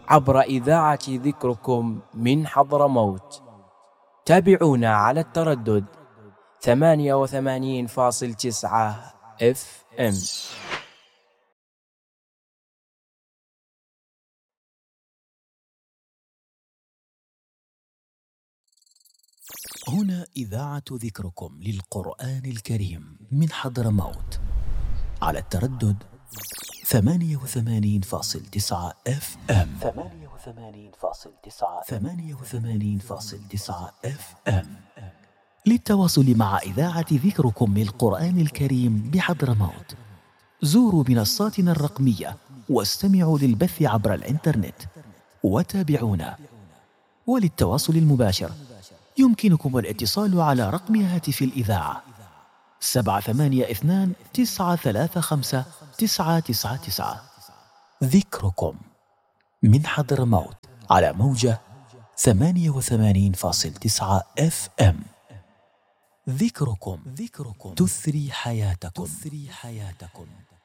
عبر إذاعة ذكركم من حضرموت. تابعونا على التردد 88.9 FM. هنا إذاعة ذكركم للقرآن الكريم من حضرموت على التردد 88.9 FM. 88.9 FM. للتواصل مع إذاعة ذكركم للقرآن الكريم بحضرموت زوروا منصاتنا الرقمية واستمعوا للبث عبر الإنترنت وتابعونا. وللتواصل المباشر يمكنكم الاتصال على رقم هاتف الإذاعة 782-935-999. ذكركم من حضرموت على موجة 88.9 FM. ذكركم تثري حياتكم.